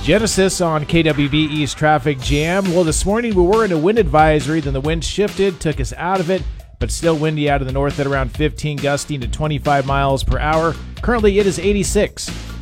Genesis on KWV East Traffic Jam. Well, this morning we were in a wind advisory, then the wind shifted, took us out of it, but still windy out of the north at around 15, gusting to 25 miles per hour. Currently it is 86.